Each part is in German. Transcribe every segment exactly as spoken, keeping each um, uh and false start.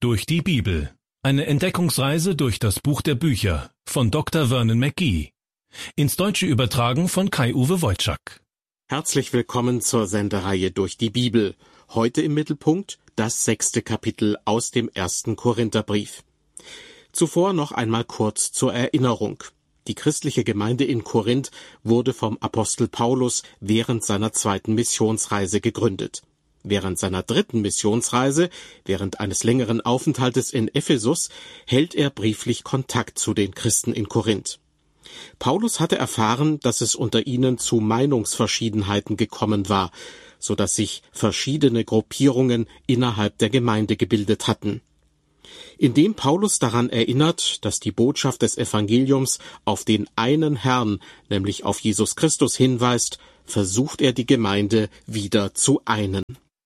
Durch die Bibel. Eine Entdeckungsreise durch das Buch der Bücher von Doktor Vernon McGee. Ins Deutsche übertragen von Kai-Uwe Wojczak. Herzlich willkommen zur Sendereihe Durch die Bibel. Heute im Mittelpunkt das sechste Kapitel aus dem ersten Korintherbrief. Zuvor noch einmal kurz zur Erinnerung. Die christliche Gemeinde in Korinth wurde vom Apostel Paulus während seiner zweiten Missionsreise gegründet. Während seiner dritten Missionsreise, während eines längeren Aufenthaltes in Ephesus, hält er brieflich Kontakt zu den Christen in Korinth. Paulus hatte erfahren, dass es unter ihnen zu Meinungsverschiedenheiten gekommen war, so dass sich verschiedene Gruppierungen innerhalb der Gemeinde gebildet hatten. Indem Paulus daran erinnert, dass die Botschaft des Evangeliums auf den einen Herrn, nämlich auf Jesus Christus, hinweist, versucht er die Gemeinde wieder zu einen.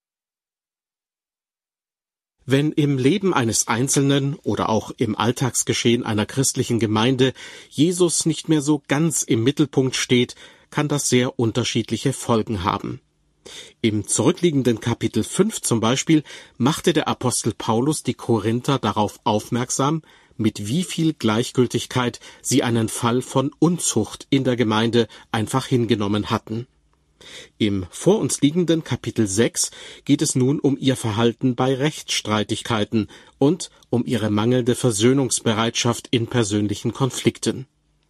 Wenn im Leben eines Einzelnen oder auch im Alltagsgeschehen einer christlichen Gemeinde Jesus nicht mehr so ganz im Mittelpunkt steht, kann das sehr unterschiedliche Folgen haben. Im zurückliegenden Kapitel fünf zum Beispiel machte der Apostel Paulus die Korinther darauf aufmerksam, mit wie viel Gleichgültigkeit sie einen Fall von Unzucht in der Gemeinde einfach hingenommen hatten. Im vor uns liegenden Kapitel sechs geht es nun um ihr Verhalten bei Rechtsstreitigkeiten und um ihre mangelnde Versöhnungsbereitschaft in persönlichen Konflikten.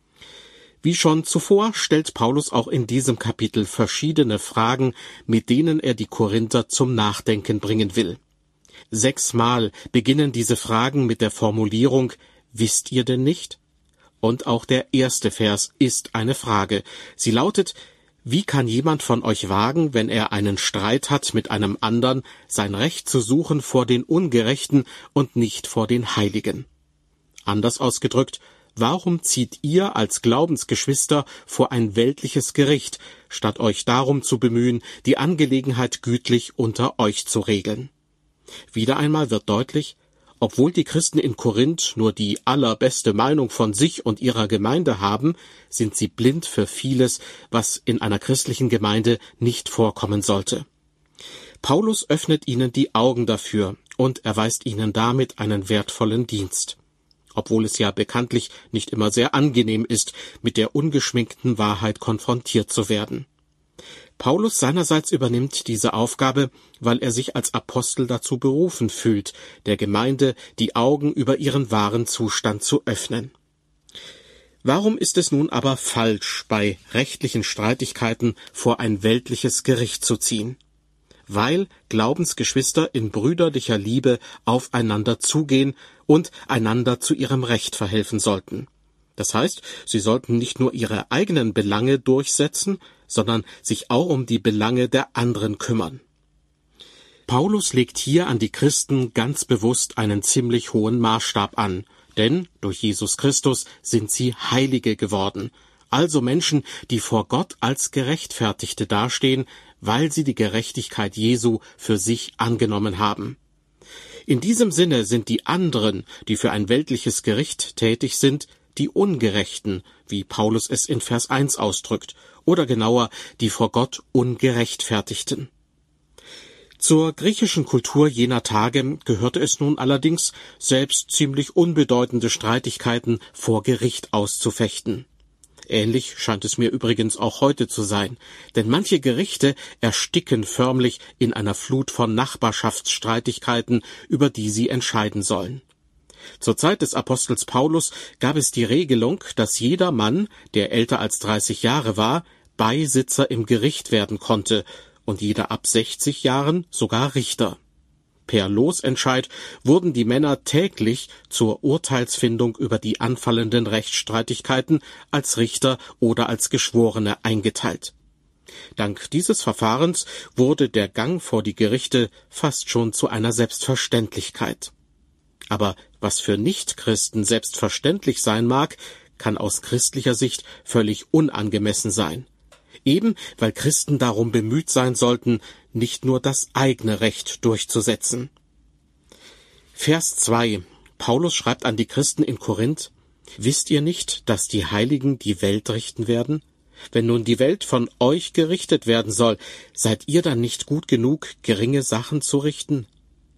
Wie schon zuvor stellt Paulus auch in diesem Kapitel verschiedene Fragen, mit denen er die Korinther zum Nachdenken bringen will. Sechsmal beginnen diese Fragen mit der Formulierung »Wisst ihr denn nicht?« Und auch der erste Vers ist eine Frage. Sie lautet: Wie kann jemand von euch wagen, wenn er einen Streit hat mit einem anderen, sein Recht zu suchen vor den Ungerechten und nicht vor den Heiligen? Anders ausgedrückt, warum zieht ihr als Glaubensgeschwister vor ein weltliches Gericht, statt euch darum zu bemühen, die Angelegenheit gütlich unter euch zu regeln? Wieder einmal wird deutlich, obwohl die Christen in Korinth nur die allerbeste Meinung von sich und ihrer Gemeinde haben, sind sie blind für vieles, was in einer christlichen Gemeinde nicht vorkommen sollte. Paulus öffnet ihnen die Augen dafür und erweist ihnen damit einen wertvollen Dienst. Obwohl es ja bekanntlich nicht immer sehr angenehm ist, mit der ungeschminkten Wahrheit konfrontiert zu werden. Paulus seinerseits übernimmt diese Aufgabe, weil er sich als Apostel dazu berufen fühlt, der Gemeinde die Augen über ihren wahren Zustand zu öffnen. Warum ist es nun aber falsch, bei rechtlichen Streitigkeiten vor ein weltliches Gericht zu ziehen? Weil Glaubensgeschwister in brüderlicher Liebe aufeinander zugehen und einander zu ihrem Recht verhelfen sollten. Das heißt, sie sollten nicht nur ihre eigenen Belange durchsetzen, sondern sich auch um die Belange der anderen kümmern. Paulus legt hier an die Christen ganz bewusst einen ziemlich hohen Maßstab an, denn durch Jesus Christus sind sie Heilige geworden, also Menschen, die vor Gott als Gerechtfertigte dastehen, weil sie die Gerechtigkeit Jesu für sich angenommen haben. In diesem Sinne sind die anderen, die für ein weltliches Gericht tätig sind, die Ungerechten, wie Paulus es in Vers eins ausdrückt, oder genauer, die vor Gott Ungerechtfertigten. Zur griechischen Kultur jener Tage gehörte es nun allerdings, selbst ziemlich unbedeutende Streitigkeiten vor Gericht auszufechten. Ähnlich scheint es mir übrigens auch heute zu sein, denn manche Gerichte ersticken förmlich in einer Flut von Nachbarschaftsstreitigkeiten, über die sie entscheiden sollen. Zur Zeit des Apostels Paulus gab es die Regelung, dass jeder Mann, der älter als dreißig Jahre war, Beisitzer im Gericht werden konnte und jeder ab sechzig Jahren sogar Richter. Per Losentscheid wurden die Männer täglich zur Urteilsfindung über die anfallenden Rechtsstreitigkeiten als Richter oder als Geschworene eingeteilt. Dank dieses Verfahrens wurde der Gang vor die Gerichte fast schon zu einer Selbstverständlichkeit. Aber was für Nichtchristen selbstverständlich sein mag, kann aus christlicher Sicht völlig unangemessen sein. Eben weil Christen darum bemüht sein sollten, nicht nur das eigene Recht durchzusetzen. Vers zwei. Paulus schreibt an die Christen in Korinth: Wisst ihr nicht, dass die Heiligen die Welt richten werden? Wenn nun die Welt von euch gerichtet werden soll, seid ihr dann nicht gut genug, geringe Sachen zu richten?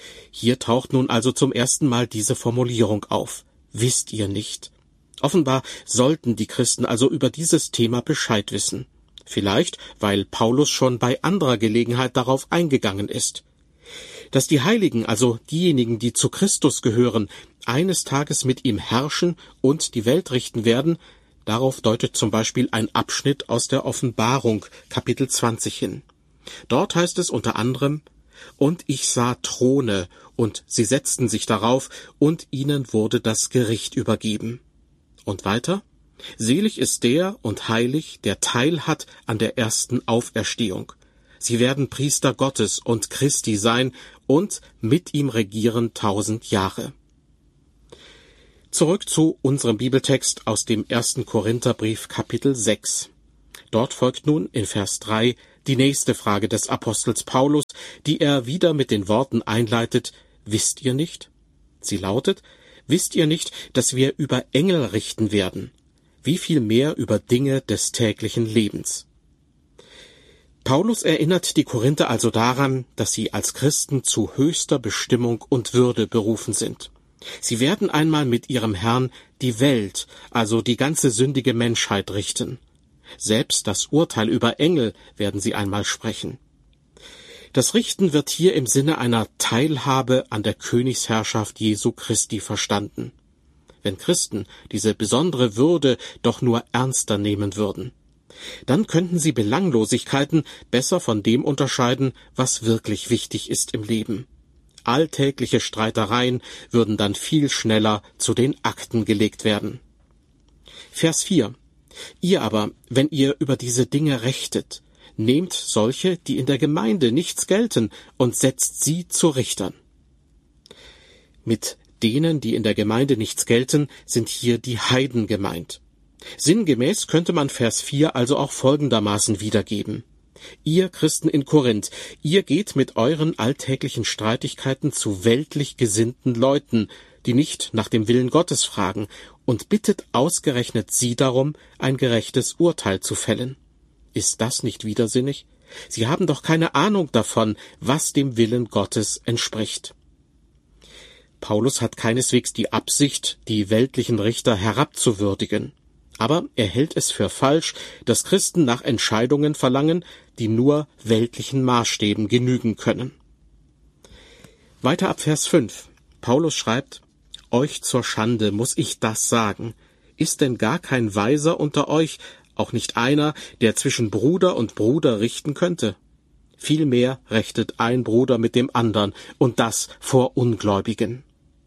Hier taucht nun also zum ersten Mal diese Formulierung auf. Wisst ihr nicht? Offenbar sollten die Christen also über dieses Thema Bescheid wissen. Vielleicht, weil Paulus schon bei anderer Gelegenheit darauf eingegangen ist. Dass die Heiligen, also diejenigen, die zu Christus gehören, eines Tages mit ihm herrschen und die Welt richten werden, darauf deutet zum Beispiel ein Abschnitt aus der Offenbarung, Kapitel zwanzig hin. Dort heißt es unter anderem: Und ich sah Throne, und sie setzten sich darauf, und ihnen wurde das Gericht übergeben. Und weiter: Selig ist der und heilig, der Teil hat an der ersten Auferstehung. Sie werden Priester Gottes und Christi sein und mit ihm regieren tausend Jahre. Zurück zu unserem Bibeltext aus dem ersten Korintherbrief, Kapitel sechs. Dort folgt nun in Vers drei die nächste Frage des Apostels Paulus, die er wieder mit den Worten einleitet: Wisst ihr nicht? Sie lautet: Wisst ihr nicht, dass wir über Engel richten werden? Wie viel mehr über Dinge des täglichen Lebens? Paulus erinnert die Korinther also daran, dass sie als Christen zu höchster Bestimmung und Würde berufen sind. Sie werden einmal mit ihrem Herrn die Welt, also die ganze sündige Menschheit, richten. Selbst das Urteil über Engel werden sie einmal sprechen. Das Richten wird hier im Sinne einer Teilhabe an der Königsherrschaft Jesu Christi verstanden. Wenn Christen diese besondere Würde doch nur ernster nehmen würden, dann könnten sie Belanglosigkeiten besser von dem unterscheiden, was wirklich wichtig ist im Leben. Alltägliche Streitereien würden dann viel schneller zu den Akten gelegt werden. Vers vier. Ihr aber, wenn ihr über diese Dinge rechtet, nehmt solche, die in der Gemeinde nichts gelten, und setzt sie zu Richtern. Mit denen, die in der Gemeinde nichts gelten, sind hier die Heiden gemeint. Sinngemäß könnte man Vers vier also auch folgendermaßen wiedergeben: Ihr Christen in Korinth, ihr geht mit euren alltäglichen Streitigkeiten zu weltlich gesinnten Leuten, die nicht nach dem Willen Gottes fragen, und bittet ausgerechnet sie darum, ein gerechtes Urteil zu fällen. Ist das nicht widersinnig? Sie haben doch keine Ahnung davon, was dem Willen Gottes entspricht. Paulus hat keineswegs die Absicht, die weltlichen Richter herabzuwürdigen. Aber er hält es für falsch, dass Christen nach Entscheidungen verlangen, die nur weltlichen Maßstäben genügen können. Weiter ab Vers fünf. Paulus schreibt: Euch zur Schande muss ich das sagen. Ist denn gar kein Weiser unter euch, auch nicht einer, der zwischen Bruder und Bruder richten könnte? Vielmehr rechtet ein Bruder mit dem andern, und das vor Ungläubigen.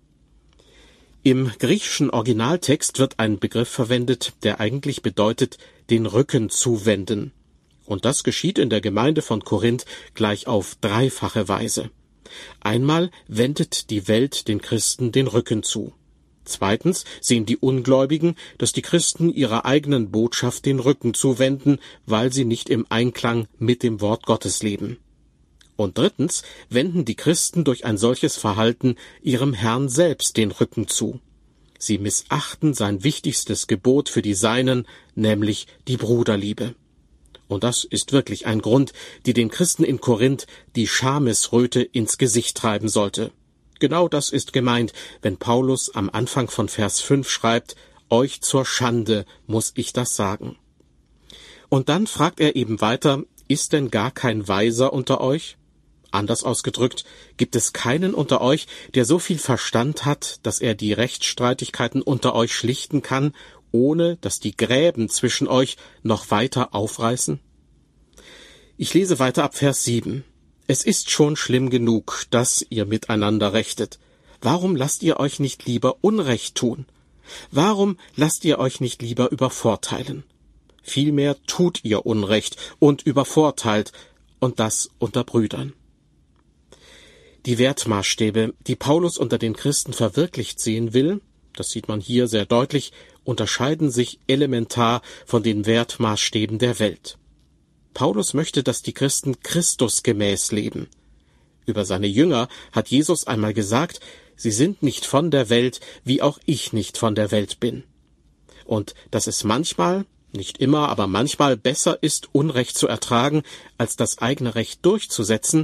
Im griechischen Originaltext wird ein Begriff verwendet, der eigentlich bedeutet, den Rücken zuwenden. Und das geschieht in der Gemeinde von Korinth gleich auf dreifache Weise. Einmal wendet die Welt den Christen den Rücken zu. Zweitens sehen die Ungläubigen, dass die Christen ihrer eigenen Botschaft den Rücken zuwenden, weil sie nicht im Einklang mit dem Wort Gottes leben. Und drittens wenden die Christen durch ein solches Verhalten ihrem Herrn selbst den Rücken zu. Sie missachten sein wichtigstes Gebot für die Seinen, nämlich die Bruderliebe. Und das ist wirklich ein Grund, die den Christen in Korinth die Schamesröte ins Gesicht treiben sollte. Genau das ist gemeint, wenn Paulus am Anfang von Vers fünf schreibt: Euch zur Schande muss ich das sagen. Und dann fragt er eben weiter: Ist denn gar kein Weiser unter euch? Anders ausgedrückt, gibt es keinen unter euch, der so viel Verstand hat, dass er die Rechtsstreitigkeiten unter euch schlichten kann, ohne dass die Gräben zwischen euch noch weiter aufreißen? Ich lese weiter ab Vers sieben. Es ist schon schlimm genug, dass ihr miteinander rechtet. Warum lasst ihr euch nicht lieber Unrecht tun? Warum lasst ihr euch nicht lieber übervorteilen? Vielmehr tut ihr Unrecht und übervorteilt, und das unter Brüdern. Die Wertmaßstäbe, die Paulus unter den Christen verwirklicht sehen will, das sieht man hier sehr deutlich, unterscheiden sich elementar von den Wertmaßstäben der Welt. Paulus möchte, dass die Christen Christusgemäß leben. Über seine Jünger hat Jesus einmal gesagt: Sie sind nicht von der Welt, wie auch ich nicht von der Welt bin. Und dass es manchmal, nicht immer, aber manchmal besser ist, Unrecht zu ertragen, als das eigene Recht durchzusetzen,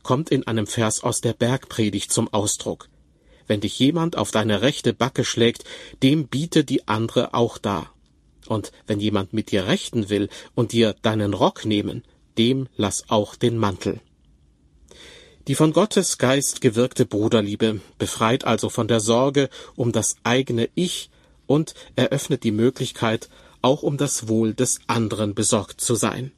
kommt in einem Vers aus der Bergpredigt zum Ausdruck. Wenn dich jemand auf deine rechte Backe schlägt, dem biete die andere auch dar. Und wenn jemand mit dir rechten will und dir deinen Rock nehmen, dem lass auch den Mantel. Die von Gottes Geist gewirkte Bruderliebe befreit also von der Sorge um das eigene Ich und eröffnet die Möglichkeit, auch um das Wohl des anderen besorgt zu sein.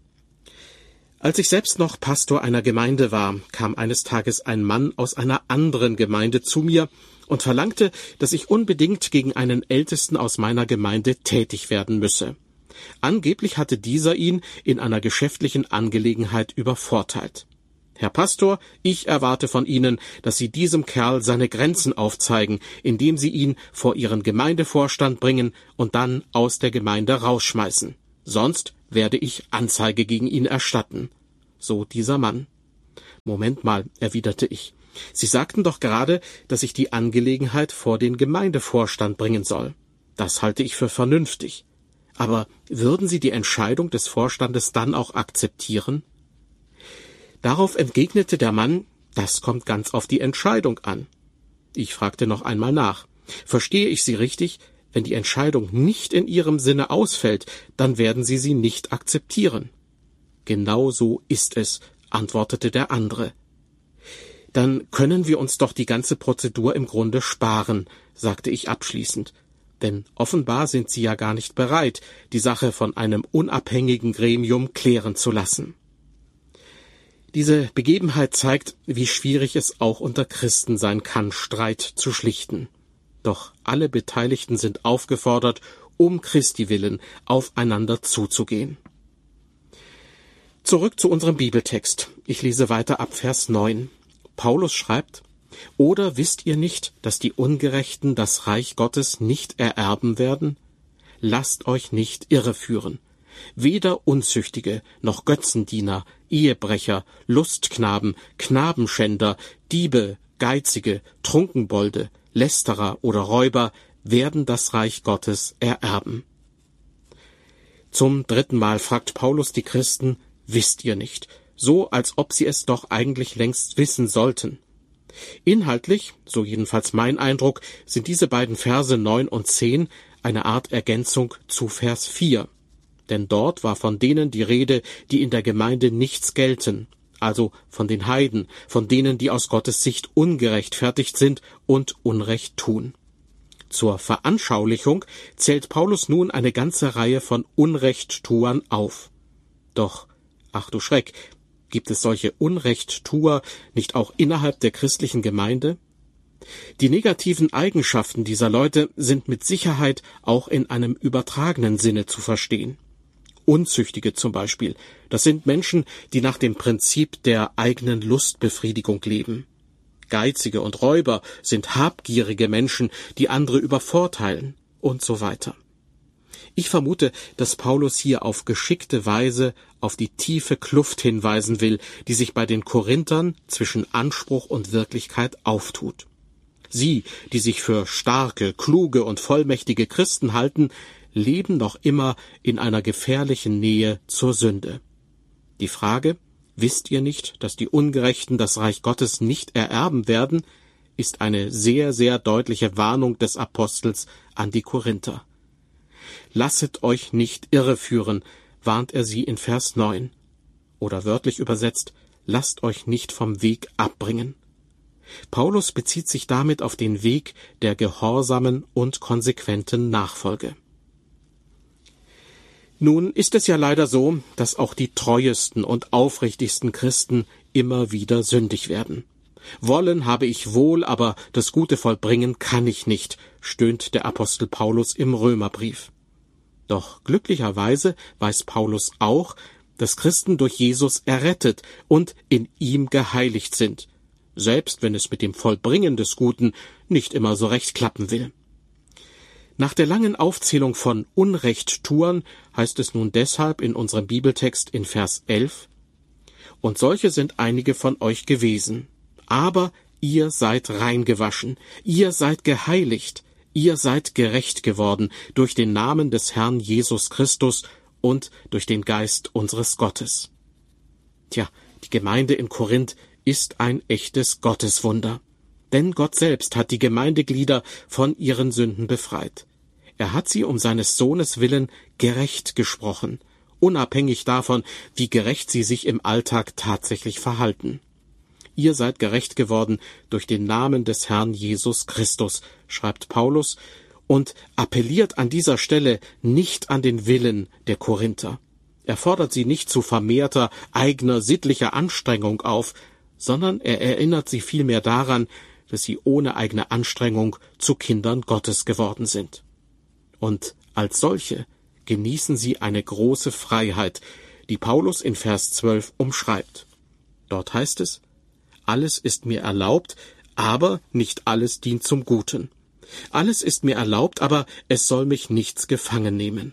Als ich selbst noch Pastor einer Gemeinde war, kam eines Tages ein Mann aus einer anderen Gemeinde zu mir und verlangte, dass ich unbedingt gegen einen Ältesten aus meiner Gemeinde tätig werden müsse. Angeblich hatte dieser ihn in einer geschäftlichen Angelegenheit übervorteilt. »Herr Pastor, ich erwarte von Ihnen, dass Sie diesem Kerl seine Grenzen aufzeigen, indem Sie ihn vor Ihren Gemeindevorstand bringen und dann aus der Gemeinde rausschmeißen. Sonst werde ich Anzeige gegen ihn erstatten.« So dieser Mann. »Moment mal«, erwiderte ich, »Sie sagten doch gerade, dass ich die Angelegenheit vor den Gemeindevorstand bringen soll. Das halte ich für vernünftig. Aber würden Sie die Entscheidung des Vorstandes dann auch akzeptieren?« Darauf entgegnete der Mann, das kommt ganz auf die Entscheidung an. Ich fragte noch einmal nach. Verstehe ich Sie richtig? Wenn die Entscheidung nicht in Ihrem Sinne ausfällt, dann werden Sie sie nicht akzeptieren. Genau so ist es, antwortete der andere. Dann können wir uns doch die ganze Prozedur im Grunde sparen, sagte ich abschließend. Denn offenbar sind Sie ja gar nicht bereit, die Sache von einem unabhängigen Gremium klären zu lassen. Diese Begebenheit zeigt, wie schwierig es auch unter Christen sein kann, Streit zu schlichten. Doch alle Beteiligten sind aufgefordert, um Christi willen aufeinander zuzugehen. Zurück zu unserem Bibeltext. Ich lese weiter ab Vers neun. Paulus schreibt: »Oder wisst ihr nicht, dass die Ungerechten das Reich Gottes nicht ererben werden? Lasst euch nicht irreführen. Weder Unzüchtige, noch Götzendiener, Ehebrecher, Lustknaben, Knabenschänder, Diebe, Geizige, Trunkenbolde, Lästerer oder Räuber werden das Reich Gottes ererben.« Zum dritten Mal fragt Paulus die Christen: »Wisst ihr nicht?« So, als ob sie es doch eigentlich längst wissen sollten. Inhaltlich, so jedenfalls mein Eindruck, sind diese beiden Verse neun und zehn eine Art Ergänzung zu Vers vier. Denn dort war von denen die Rede, die in der Gemeinde nichts gelten, also von den Heiden, von denen, die aus Gottes Sicht ungerechtfertigt sind und Unrecht tun. Zur Veranschaulichung zählt Paulus nun eine ganze Reihe von Unrechttuern auf. Doch, ach du Schreck, gibt es solche Unrechttuer nicht auch innerhalb der christlichen Gemeinde? Die negativen Eigenschaften dieser Leute sind mit Sicherheit auch in einem übertragenen Sinne zu verstehen. Unzüchtige zum Beispiel, das sind Menschen, die nach dem Prinzip der eigenen Lustbefriedigung leben. Geizige und Räuber sind habgierige Menschen, die andere übervorteilen und so weiter. Ich vermute, dass Paulus hier auf geschickte Weise auf die tiefe Kluft hinweisen will, die sich bei den Korinthern zwischen Anspruch und Wirklichkeit auftut. Sie, die sich für starke, kluge und vollmächtige Christen halten, leben noch immer in einer gefährlichen Nähe zur Sünde. Die Frage, wisst ihr nicht, dass die Ungerechten das Reich Gottes nicht ererben werden, ist eine sehr, sehr deutliche Warnung des Apostels an die Korinther. Lasset euch nicht irreführen, warnt er sie in Vers neun. Oder wörtlich übersetzt, lasst euch nicht vom Weg abbringen. Paulus bezieht sich damit auf den Weg der gehorsamen und konsequenten Nachfolge. Nun ist es ja leider so, dass auch die treuesten und aufrichtigsten Christen immer wieder sündig werden. Wollen habe ich wohl, aber das Gute vollbringen kann ich nicht, stöhnt der Apostel Paulus im Römerbrief. Doch glücklicherweise weiß Paulus auch, dass Christen durch Jesus errettet und in ihm geheiligt sind, selbst wenn es mit dem Vollbringen des Guten nicht immer so recht klappen will. Nach der langen Aufzählung von Unrechttuern heißt es nun deshalb in unserem Bibeltext in Vers elf: »Und solche sind einige von euch gewesen. Aber ihr seid rein gewaschen, ihr seid geheiligt, ihr seid gerecht geworden durch den Namen des Herrn Jesus Christus und durch den Geist unseres Gottes.« Tja, die Gemeinde in Korinth ist ein echtes Gotteswunder. Denn Gott selbst hat die Gemeindeglieder von ihren Sünden befreit. Er hat sie um seines Sohnes willen gerecht gesprochen, unabhängig davon, wie gerecht sie sich im Alltag tatsächlich verhalten. Ihr seid gerecht geworden durch den Namen des Herrn Jesus Christus, schreibt Paulus, und appelliert an dieser Stelle nicht an den Willen der Korinther. Er fordert sie nicht zu vermehrter eigener sittlicher Anstrengung auf, sondern er erinnert sie vielmehr daran, dass sie ohne eigene Anstrengung zu Kindern Gottes geworden sind. Und als solche genießen sie eine große Freiheit, die Paulus in Vers zwölf umschreibt. Dort heißt es: Alles ist mir erlaubt, aber nicht alles dient zum Guten. Alles ist mir erlaubt, aber es soll mich nichts gefangen nehmen.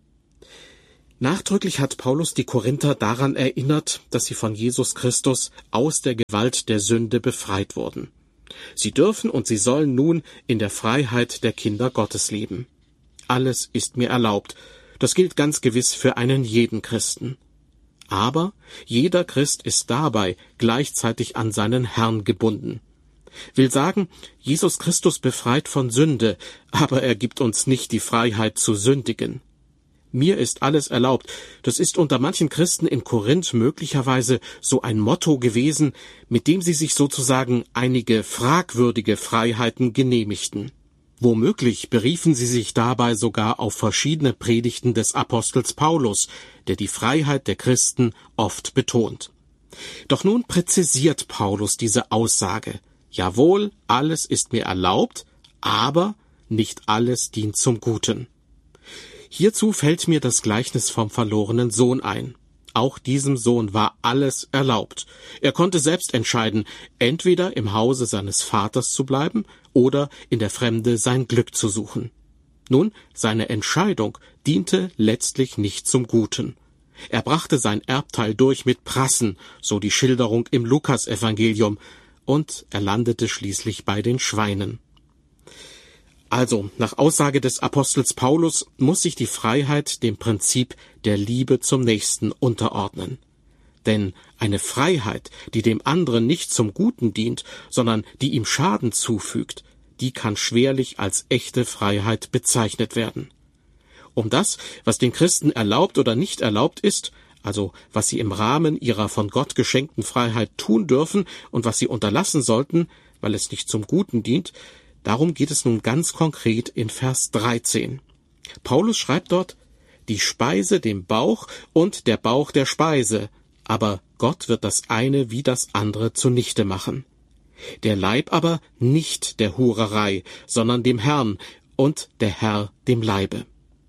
Nachdrücklich hat Paulus die Korinther daran erinnert, dass sie von Jesus Christus aus der Gewalt der Sünde befreit wurden. Sie dürfen und sie sollen nun in der Freiheit der Kinder Gottes leben. Alles ist mir erlaubt. Das gilt ganz gewiss für einen jeden Christen. Aber jeder Christ ist dabei gleichzeitig an seinen Herrn gebunden. Will sagen, Jesus Christus befreit von Sünde, aber er gibt uns nicht die Freiheit zu sündigen. Mir ist alles erlaubt. Das ist unter manchen Christen in Korinth möglicherweise so ein Motto gewesen, mit dem sie sich sozusagen einige fragwürdige Freiheiten genehmigten. Womöglich beriefen sie sich dabei sogar auf verschiedene Predigten des Apostels Paulus, der die Freiheit der Christen oft betont. Doch nun präzisiert Paulus diese Aussage. Jawohl, alles ist mir erlaubt, aber nicht alles dient zum Guten. Hierzu fällt mir das Gleichnis vom verlorenen Sohn ein. Auch diesem Sohn war alles erlaubt. Er konnte selbst entscheiden, entweder im Hause seines Vaters zu bleiben oder in der Fremde sein Glück zu suchen. Nun, seine Entscheidung diente letztlich nicht zum Guten. Er brachte sein Erbteil durch mit Prassen, so die Schilderung im Lukasevangelium, und er landete schließlich bei den Schweinen. Also, nach Aussage des Apostels Paulus muss sich die Freiheit dem Prinzip der Liebe zum Nächsten unterordnen. Denn eine Freiheit, die dem anderen nicht zum Guten dient, sondern die ihm Schaden zufügt, die kann schwerlich als echte Freiheit bezeichnet werden. Um das, was den Christen erlaubt oder nicht erlaubt ist, also was sie im Rahmen ihrer von Gott geschenkten Freiheit tun dürfen und was sie unterlassen sollten, weil es nicht zum Guten dient, darum geht es nun ganz konkret in Vers dreizehn. Paulus schreibt dort: Die Speise dem Bauch und der Bauch der Speise, aber Gott wird das eine wie das andere zunichte machen. Der Leib aber nicht der Hurerei, sondern dem Herrn und der Herr dem Leibe.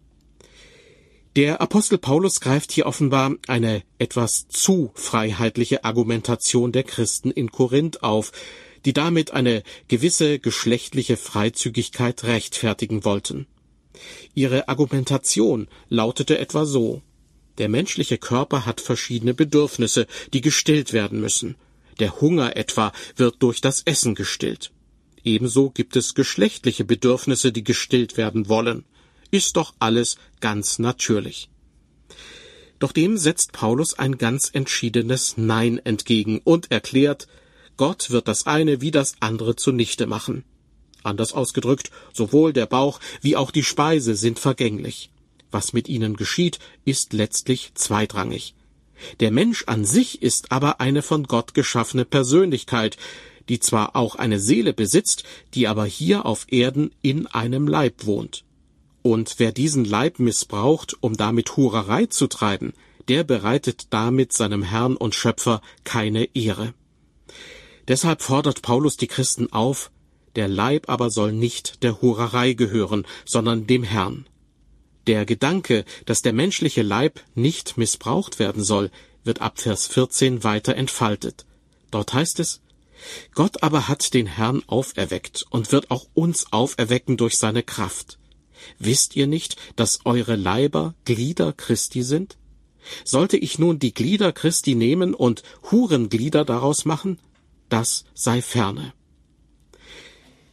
Der Apostel Paulus greift hier offenbar eine etwas zu freiheitliche Argumentation der Christen in Korinth auf, die damit eine gewisse geschlechtliche Freizügigkeit rechtfertigen wollten. Ihre Argumentation lautete etwa so: Der menschliche Körper hat verschiedene Bedürfnisse, die gestillt werden müssen. Der Hunger etwa wird durch das Essen gestillt. Ebenso gibt es geschlechtliche Bedürfnisse, die gestillt werden wollen. Ist doch alles ganz natürlich. Doch dem setzt Paulus ein ganz entschiedenes Nein entgegen und erklärt, Gott wird das eine wie das andere zunichte machen. Anders ausgedrückt, sowohl der Bauch wie auch die Speise sind vergänglich. Was mit ihnen geschieht, ist letztlich zweitrangig. Der Mensch an sich ist aber eine von Gott geschaffene Persönlichkeit, die zwar auch eine Seele besitzt, die aber hier auf Erden in einem Leib wohnt. Und wer diesen Leib missbraucht, um damit Hurerei zu treiben, der bereitet damit seinem Herrn und Schöpfer keine Ehre. Deshalb fordert Paulus die Christen auf, der Leib aber soll nicht der Hurerei gehören, sondern dem Herrn. Der Gedanke, dass der menschliche Leib nicht missbraucht werden soll, wird ab Vers vierzehn weiter entfaltet. Dort heißt es: Gott aber hat den Herrn auferweckt und wird auch uns auferwecken durch seine Kraft. Wisst ihr nicht, dass eure Leiber Glieder Christi sind? Sollte ich nun die Glieder Christi nehmen und Hurenglieder daraus machen? Das sei ferne.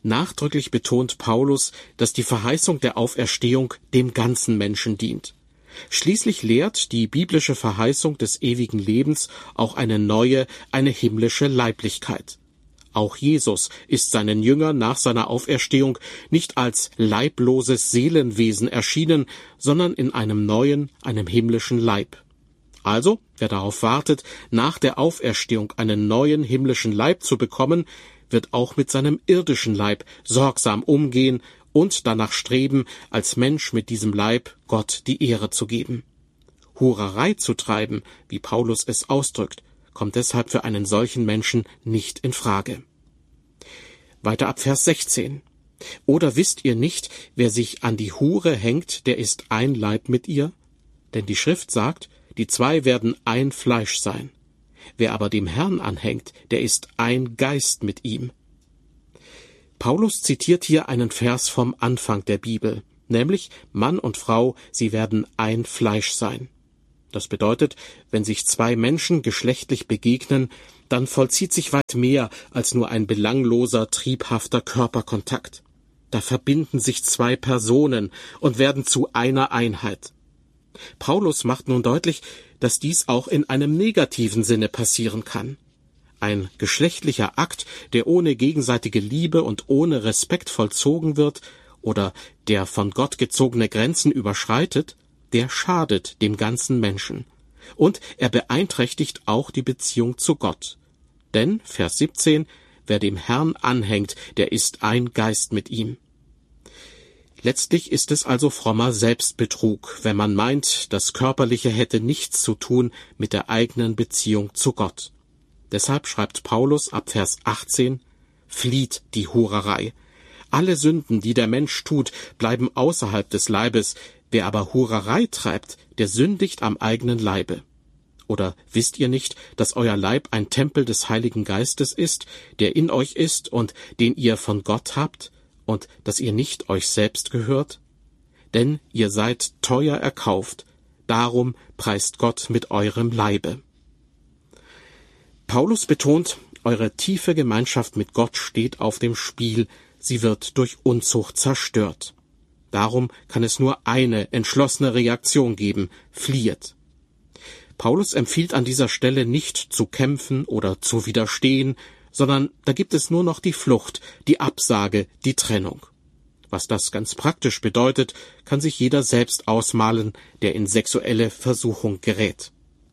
Nachdrücklich betont Paulus, dass die Verheißung der Auferstehung dem ganzen Menschen dient. Schließlich lehrt die biblische Verheißung des ewigen Lebens auch eine neue, eine himmlische Leiblichkeit. Auch Jesus ist seinen Jüngern nach seiner Auferstehung nicht als leibloses Seelenwesen erschienen, sondern in einem neuen, einem himmlischen Leib. Also, wer darauf wartet, nach der Auferstehung einen neuen himmlischen Leib zu bekommen, wird auch mit seinem irdischen Leib sorgsam umgehen und danach streben, als Mensch mit diesem Leib Gott die Ehre zu geben. Hurerei zu treiben, wie Paulus es ausdrückt, kommt deshalb für einen solchen Menschen nicht in Frage. Weiter ab Vers sechzehn. Oder wisst ihr nicht, wer sich an die Hure hängt, der ist ein Leib mit ihr? Denn die Schrift sagt, die zwei werden ein Fleisch sein. Wer aber dem Herrn anhängt, der ist ein Geist mit ihm. Paulus zitiert hier einen Vers vom Anfang der Bibel, nämlich Mann und Frau, sie werden ein Fleisch sein. Das bedeutet, wenn sich zwei Menschen geschlechtlich begegnen, dann vollzieht sich weit mehr als nur ein belangloser, triebhafter Körperkontakt. Da verbinden sich zwei Personen und werden zu einer Einheit. Paulus macht nun deutlich, dass dies auch in einem negativen Sinne passieren kann. Ein geschlechtlicher Akt, der ohne gegenseitige Liebe und ohne Respekt vollzogen wird oder der von Gott gezogene Grenzen überschreitet, der schadet dem ganzen Menschen. Und er beeinträchtigt auch die Beziehung zu Gott. Denn, Vers siebzehn, wer dem Herrn anhängt, der ist ein Geist mit ihm. Letztlich ist es also frommer Selbstbetrug, wenn man meint, das Körperliche hätte nichts zu tun mit der eigenen Beziehung zu Gott. Deshalb schreibt Paulus ab Vers achtzehn, flieht die Hurerei. Alle Sünden, die der Mensch tut, bleiben außerhalb des Leibes. Wer aber Hurerei treibt, der sündigt am eigenen Leibe. Oder wisst ihr nicht, dass euer Leib ein Tempel des Heiligen Geistes ist, der in euch ist und den ihr von Gott habt, und dass ihr nicht euch selbst gehört? Denn ihr seid teuer erkauft, darum preist Gott mit eurem Leibe. Paulus betont, eure tiefe Gemeinschaft mit Gott steht auf dem Spiel, sie wird durch Unzucht zerstört. Darum kann es nur eine entschlossene Reaktion geben, fliehet. Paulus empfiehlt an dieser Stelle nicht zu kämpfen oder zu widerstehen, sondern da gibt es nur noch die Flucht, die Absage, die Trennung. Was das ganz praktisch bedeutet, kann sich jeder selbst ausmalen, der in sexuelle Versuchung gerät.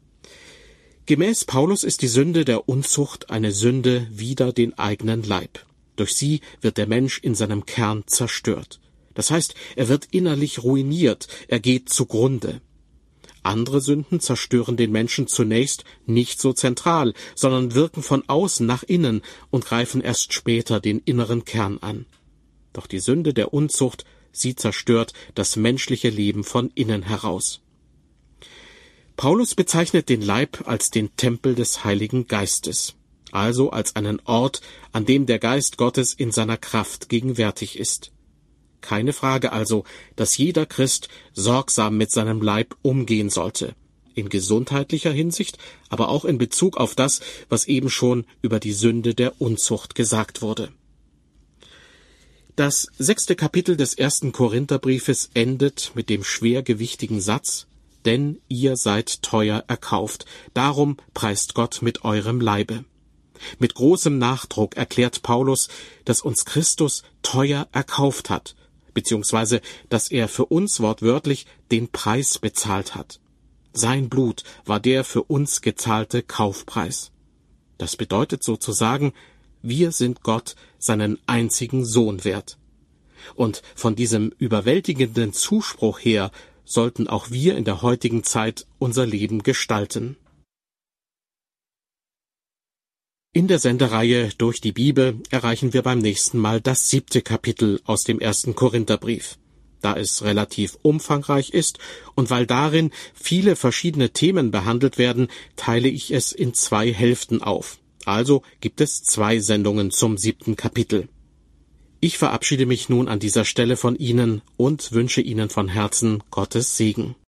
Gemäß Paulus ist die Sünde der Unzucht eine Sünde wider den eigenen Leib. Durch sie wird der Mensch in seinem Kern zerstört. Das heißt, er wird innerlich ruiniert, er geht zugrunde. Andere Sünden zerstören den Menschen zunächst nicht so zentral, sondern wirken von außen nach innen und greifen erst später den inneren Kern an. Doch die Sünde der Unzucht, sie zerstört das menschliche Leben von innen heraus. Paulus bezeichnet den Leib als den Tempel des Heiligen Geistes, also als einen Ort, an dem der Geist Gottes in seiner Kraft gegenwärtig ist. Keine Frage also, dass jeder Christ sorgsam mit seinem Leib umgehen sollte, in gesundheitlicher Hinsicht, aber auch in Bezug auf das, was eben schon über die Sünde der Unzucht gesagt wurde. Das sechste Kapitel des ersten Korintherbriefes endet mit dem schwergewichtigen Satz, denn ihr seid teuer erkauft, darum preist Gott mit eurem Leibe. Mit großem Nachdruck erklärt Paulus, dass uns Christus teuer erkauft hat, beziehungsweise, dass er für uns wortwörtlich den Preis bezahlt hat. Sein Blut war der für uns gezahlte Kaufpreis. Das bedeutet sozusagen, wir sind Gott seinen einzigen Sohn wert. Und von diesem überwältigenden Zuspruch her sollten auch wir in der heutigen Zeit unser Leben gestalten. In der Sendereihe Durch die Bibel erreichen wir beim nächsten Mal das siebte Kapitel aus dem ersten Korintherbrief. Da es relativ umfangreich ist und weil darin viele verschiedene Themen behandelt werden, teile ich es in zwei Hälften auf. Also gibt es zwei Sendungen zum siebten Kapitel. Ich verabschiede mich nun an dieser Stelle von Ihnen und wünsche Ihnen von Herzen Gottes Segen.